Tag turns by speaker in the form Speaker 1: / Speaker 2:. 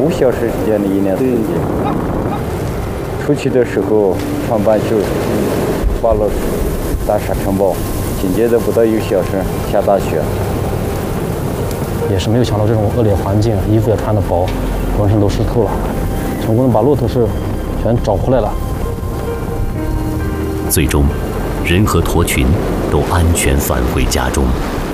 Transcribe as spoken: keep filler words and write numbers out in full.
Speaker 1: 五小时时间的一年四季。出去的时候穿半袖，挂了大沙尘暴，紧接着不到一个小时下大雪。
Speaker 2: 也是没有想到这种恶劣环境，衣服也穿得薄，浑身都湿透了，成功的把骆驼是全找回来了。
Speaker 3: 最终，人和驼群都安全返回家中。